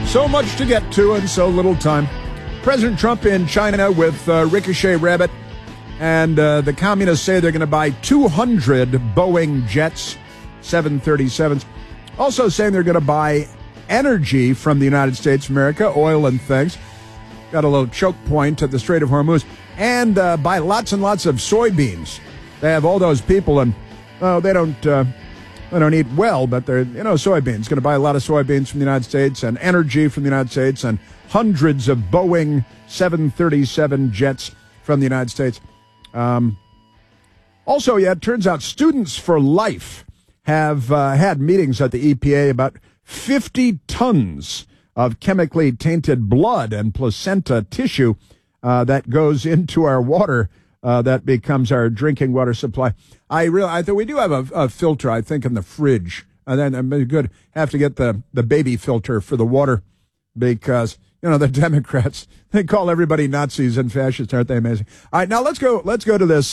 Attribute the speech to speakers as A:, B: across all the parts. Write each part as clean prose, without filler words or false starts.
A: So much to get to and so little time. President Trump in China with Ricochet Rabbit, and the communists say they're going to buy 200 Boeing jets, 737s. Also saying they're going to buy energy from the United States of America, oil and things. Got a little choke point at the Strait of Hormuz. And buy lots and lots of soybeans. They have all those people, and they don't eat well, but they're, soybeans. Going to buy a lot of soybeans from the United States and energy from the United States and hundreds of Boeing 737 jets from the United States. Also, it turns out Students for Life have had meetings at the EPA about 50 tons of chemically tainted blood and placenta tissue that goes into our water that becomes our drinking water supply. I think we do have a filter, I think, in the fridge. And then I'm good. Have to get the baby filter for the water because, the Democrats, they call everybody Nazis and fascists. Aren't they amazing? All right, now let's go to this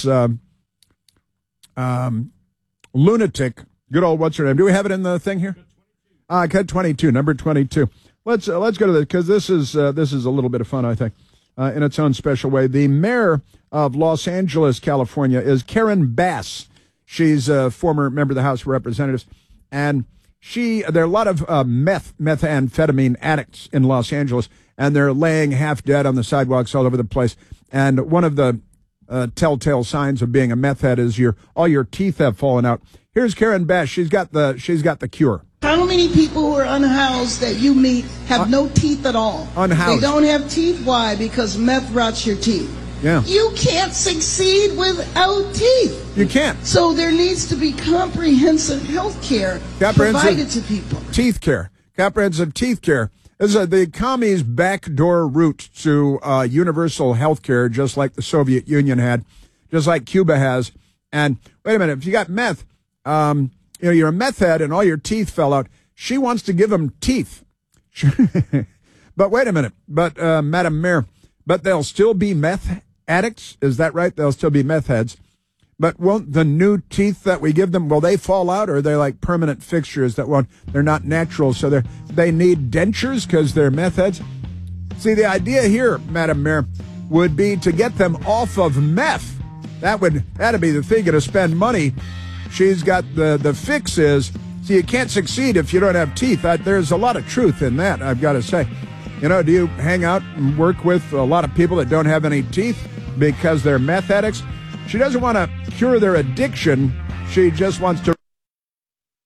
A: lunatic. Good old, what's her name? Do we have it in the thing here? Cut 22, number 22. Let's go to this because this is a little bit of fun, I think, in its own special way. The mayor of Los Angeles, California, is Karen Bass. She's a former member of the House of Representatives, and there are a lot of methamphetamine addicts in Los Angeles, and they're laying half dead on the sidewalks all over the place. And one of the telltale signs of being a meth head is all your teeth have fallen out. Here's Karen Bass. She's got the cure.
B: How many people who are unhoused that you meet have no teeth at all?
A: Unhoused.
B: They don't have teeth. Why? Because meth rots your teeth.
A: Yeah.
B: You can't succeed without teeth.
A: You can't.
B: So there needs to be comprehensive health care provided to people.
A: Teeth care. Comprehensive teeth care. This is the commies' backdoor route to universal health care, just like the Soviet Union had, just like Cuba has. And wait a minute, if you got meth, you're a meth head and all your teeth fell out. She wants to give them teeth. But wait a minute. But, Madam Mayor, but they'll still be meth addicts? Is that right? They'll still be meth heads. But won't the new teeth that we give them, will they fall out, or are they like permanent fixtures they're not natural, so they need dentures because they're meth heads? See, the idea here, Madam Mayor, would be to get them off of meth. That'd be the thing to spend money. She's got the fix is, see, you can't succeed if you don't have teeth. There's a lot of truth in that, I've got to say. Do you hang out and work with a lot of people that don't have any teeth because they're meth addicts? She doesn't want to cure their addiction. She just wants to